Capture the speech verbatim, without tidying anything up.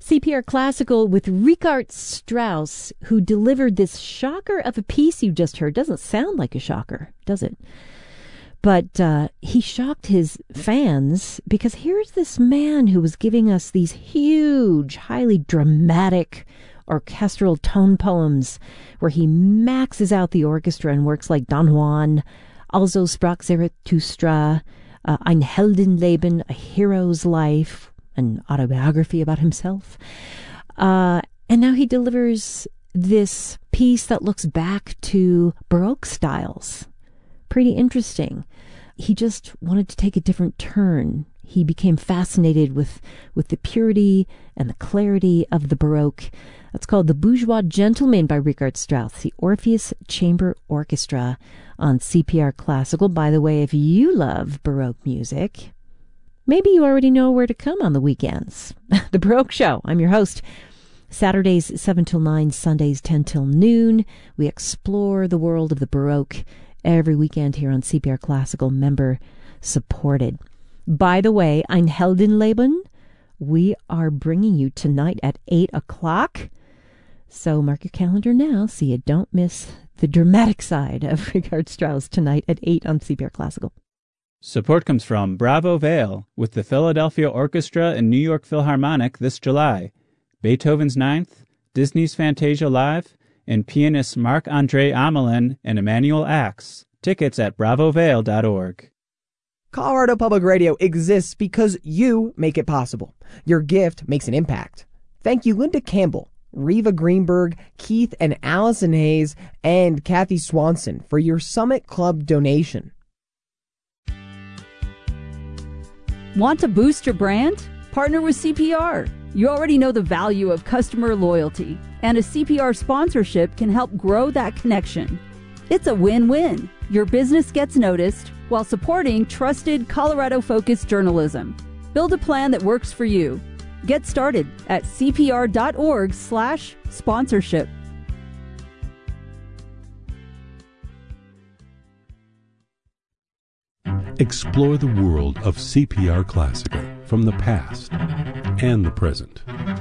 C P R Classical with Richard Strauss, who delivered this shocker of a piece you just heard. Doesn't sound like a shocker, does it? But uh, he shocked his fans because here's this man who was giving us these huge, highly dramatic orchestral tone poems where he maxes out the orchestra and works like Don Juan, Also sprach Zarathustra, uh, Ein Heldenleben, A Hero's Life, an autobiography about himself. Uh, and now he delivers this piece that looks back to Baroque styles. Pretty interesting. He just wanted to take a different turn. He became fascinated with, with the purity and the clarity of the Baroque. That's called The Bourgeois Gentleman by Richard Strauss, the Orpheus Chamber Orchestra on C P R Classical. By the way, if you love Baroque music, maybe you already know where to come on the weekends. The Baroque Show. I'm your host. Saturdays seven till nine, Sundays ten till noon. We explore the world of the Baroque every weekend here on C P R Classical, member supported. By the way, Ein Heldenleben, we are bringing you tonight at eight o'clock. So mark your calendar now so you don't miss the dramatic side of Richard Strauss tonight at eight on C P R Classical. Support comes from Bravo Vale with the Philadelphia Orchestra and New York Philharmonic this July, Beethoven's Ninth, Disney's Fantasia Live, and pianists Marc-Andre Amelin and Emmanuel Axe. Tickets at bravo vale dot org. Colorado Public Radio exists because you make it possible. Your gift makes an impact. Thank you, Linda Campbell, Reva Greenberg, Keith and Allison Hayes, and Kathy Swanson for your Summit Club donation. Want to boost your brand? Partner with C P R. You already know the value of customer loyalty, and a C P R sponsorship can help grow that connection. It's a win-win. Your business gets noticed while supporting trusted Colorado-focused journalism. Build a plan that works for you. Get started at c p r dot org slash sponsorship. Explore the world of C P R Classical from the past and the present.